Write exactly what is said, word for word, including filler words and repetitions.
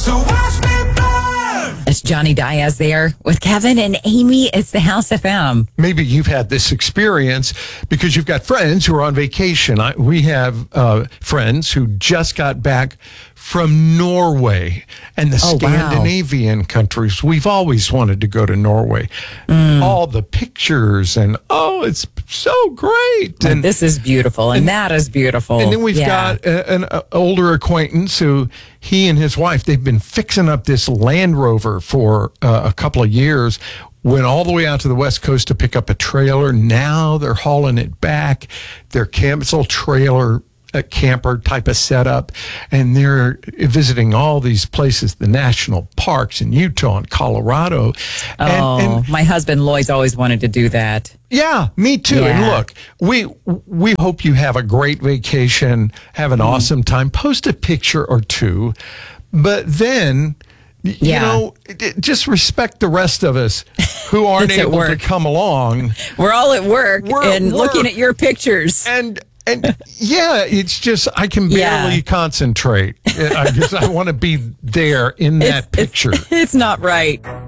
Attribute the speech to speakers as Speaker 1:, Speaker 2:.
Speaker 1: So watch me burn.
Speaker 2: It's Johnny Diaz there with Kevin and Amy. It's the House F M.
Speaker 3: Maybe you've had this experience because you've got friends who are on vacation. I, we have uh, friends who just got back from Norway and the
Speaker 2: Oh, wow.
Speaker 3: Scandinavian countries. We've always wanted to go to Norway.
Speaker 2: Mm.
Speaker 3: All the pictures and, oh, it's so great.
Speaker 2: And
Speaker 3: And
Speaker 2: this is beautiful, and,
Speaker 3: and-
Speaker 2: that is beautiful.
Speaker 3: And then we've
Speaker 2: Yeah.
Speaker 3: got a, an a older acquaintance who he and his wife, they've been fixing up this Land Rover for uh, a couple of years. Went all the way out to the West Coast to pick up a trailer. Now they're hauling it back. Their camp, it's a little trailer, a camper type of setup. And they're visiting all these places, the national parks in Utah and Colorado. And,
Speaker 2: Oh,
Speaker 3: and
Speaker 2: my husband Lloyd's always wanted to do that.
Speaker 3: yeah, me too. And
Speaker 2: Yeah.
Speaker 3: look, we we hope you have a great vacation, have an awesome time. Post a picture or two, but then, y- you
Speaker 2: Yeah.
Speaker 3: know, d- just respect the rest of us who aren't
Speaker 2: It's at
Speaker 3: able to
Speaker 2: work.
Speaker 3: come along.
Speaker 2: We're all at work
Speaker 3: We're at
Speaker 2: and looking
Speaker 3: work.
Speaker 2: at your pictures.
Speaker 3: And and yeah, it's just I can
Speaker 2: Yeah.
Speaker 3: barely concentrate. I just I want to be there in that
Speaker 2: It's- it's-
Speaker 3: picture.
Speaker 2: it's not right.